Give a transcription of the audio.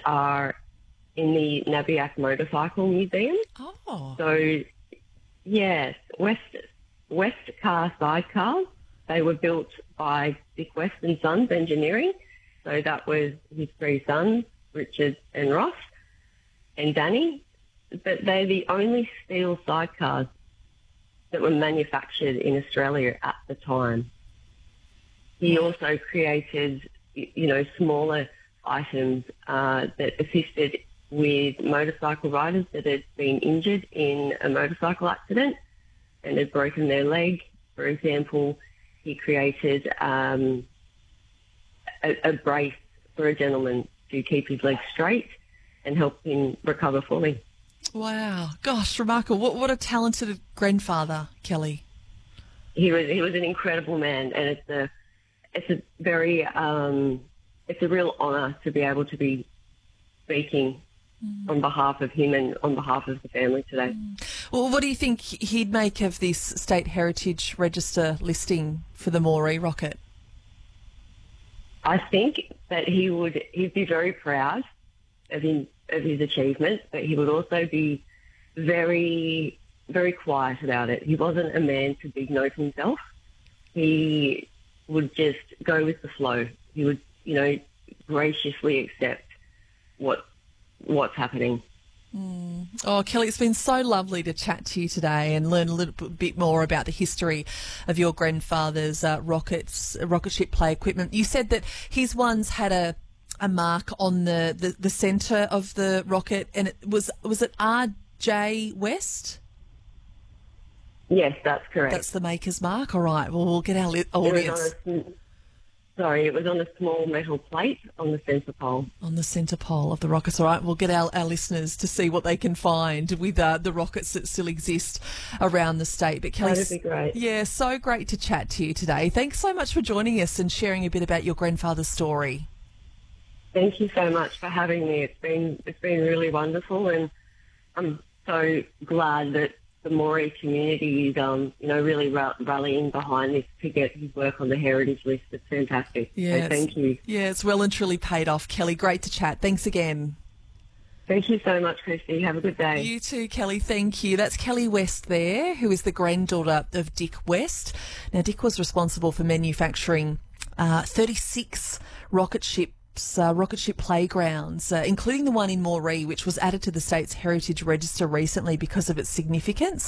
are in the Nabiac Motorcycle Museum. Oh. So, yes, West Car sidecars. They were built by Dick West and Sons Engineering. So that was his three sons, Richard and Ross and Danny. But they're the only steel sidecars that were manufactured in Australia at the time. He also created, smaller items that assisted with motorcycle riders that had been injured in a motorcycle accident and had broken their leg. For example, he created a brace for a gentleman to keep his legs straight and help him recover fully. Wow. Gosh, remarkable. What a talented grandfather, Kelly. He was an incredible man, and it's a very it's a real honour to be able to be speaking on behalf of him and on behalf of the family today. Well, what do you think he'd make of this State Heritage Register listing for the Moree rocket? I think that he'd be very proud of his achievements, but he would also be very, very quiet about it. He wasn't a man to big note himself. He would just go with the flow. He would, graciously accept what's happening. Oh, Kelly, it's been so lovely to chat to you today and learn a little bit more about the history of your grandfather's rocket ship play equipment. You said that his ones had a mark on the centre of the rocket, and was it R.J. West? Yes, that's correct. That's the maker's mark? All right, well, we'll get our audience. It was on a small metal plate on the centre pole. On the centre pole of the rockets. All right, we'll get our listeners to see what they can find with the rockets that still exist around the state. But Kelly, that'd be great. Yeah, so great to chat to you today. Thanks so much for joining us and sharing a bit about your grandfather's story. Thank you so much for having me. It's been really wonderful, and I'm so glad that the Moree community is, really rallying behind this to get his work on the heritage list. It's fantastic. Yeah, so thank you. Yeah, it's well and truly paid off, Kelly. Great to chat. Thanks again. Thank you so much, Christy. Have a good day. You too, Kelly. Thank you. That's Kelly West there, who is the granddaughter of Dick West. Now, Dick was responsible for manufacturing 36 rocket ship playgrounds, including the one in Moree, which was added to the state's Heritage Register recently because of its significance.